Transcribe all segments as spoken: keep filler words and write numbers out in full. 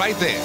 right there.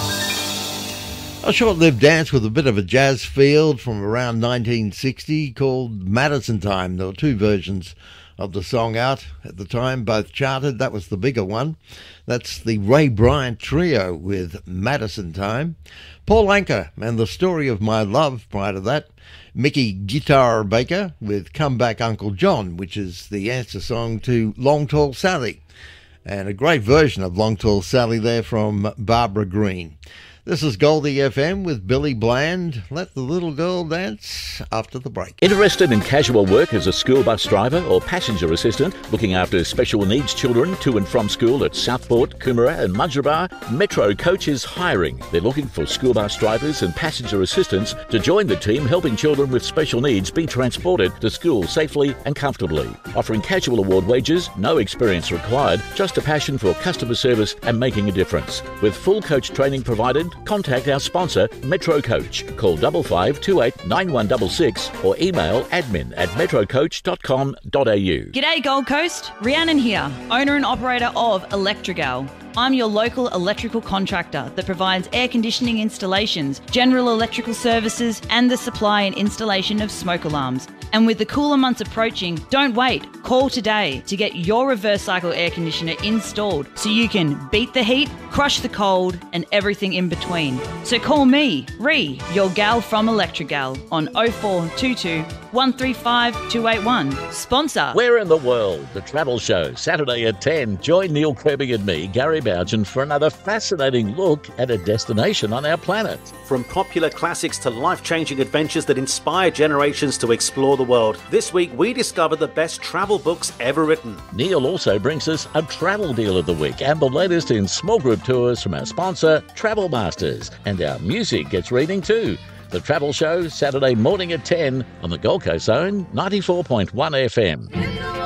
A short-lived dance with a bit of a jazz feel from around nineteen sixty called Madison Time. There were two versions of the song out at the time, both charted. That was the bigger one. That's the Ray Bryant Trio with Madison Time. Paul Anka and The Story of My Love prior to that. Mickey Guitar Baker with Come Back Uncle John, which is the answer song to Long Tall Sally. And a great version of Long Tall Sally there from Barbara Green. This is Goldie F M with Billy Bland. Let the little girl dance after the break. Interested in casual work as a school bus driver or passenger assistant, looking after special needs children to and from school at Southport, Coomera and Mudgeeraba? Metro Coach is hiring. They're looking for school bus drivers and passenger assistants to join the team helping children with special needs be transported to school safely and comfortably. Offering casual award wages, no experience required, just a passion for customer service and making a difference. With full coach training provided, contact our sponsor, Metro Coach. Call five five two eight nine one six six or email admin at metrocoach dot com dot a u. G'day Gold Coast, Rhiannon here, owner and operator of Electrigal. I'm your local electrical contractor that provides air conditioning installations, general electrical services and the supply and installation of smoke alarms. And with the cooler months approaching, don't wait. Call today to get your reverse cycle air conditioner installed so you can beat the heat, crush the cold and everything in between. So call me, Ree, your gal from Electrigal on oh four two two, one three five, two eight one. Sponsor. Where in the world? The Travel Show, Saturday at ten. Join Neil Kirby and me, Gary Bougen, for another fascinating look at a destination on our planet. From popular classics to life-changing adventures that inspire generations to explore the world, this week we discover the best travel books ever written. Neil also brings us a travel deal of the week and the latest in small group tours from our sponsor, Travel Masters. And our music gets reading too. The Travel Show, Saturday morning at ten on the Gold Coast Zone, ninety-four point one F M.